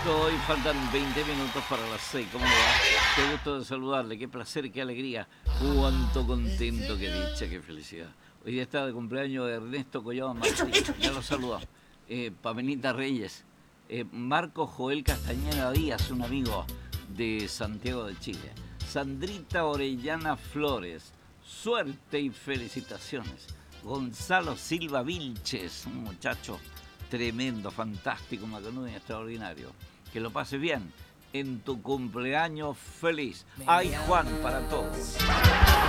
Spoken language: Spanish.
Perfecto, hoy faltan 20 minutos para las 6. ¿Cómo le va? Qué gusto de saludarle, qué placer, qué alegría. Cuánto contento, qué dicha, qué felicidad. Hoy día está de cumpleaños Ernesto Collado Martínez, ya lo saludamos. Pamelita Reyes, Marco Joel Castañeda Díaz, un amigo de Santiago de Chile. Sandrita Orellana Flores, suerte y felicitaciones. Gonzalo Silva Vilches, un muchacho tremendo, fantástico, macanudo y extraordinario. Que lo pases bien en tu cumpleaños feliz. ¡Ay, Juan, para todos!